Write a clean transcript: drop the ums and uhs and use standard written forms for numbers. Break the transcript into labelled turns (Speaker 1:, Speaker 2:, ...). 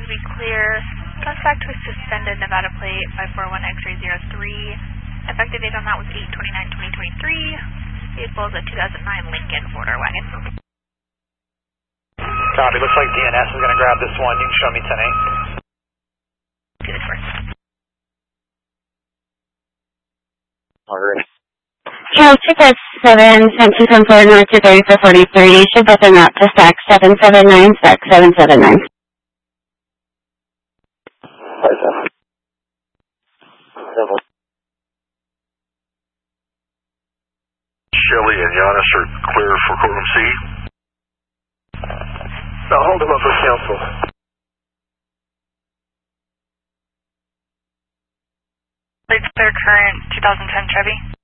Speaker 1: to be clear. Suspect was suspended Nevada plate 541 X-ray 03. Effective date on that was 8/29/2023. Vehicle is a 2009 Lincoln 4-door wagon.
Speaker 2: Copy. Looks like DNS is going to grab this one. You can show me 10-8.
Speaker 1: Do this first.
Speaker 2: Alright.
Speaker 3: Cal 257, sent you from Florida North to 3443. Should have been out to stack 779, stack 779.
Speaker 4: Shelley and Giannis are clear for courtroom C.
Speaker 2: No, hold them up for counsel.
Speaker 1: It's their current 2010 Chevy.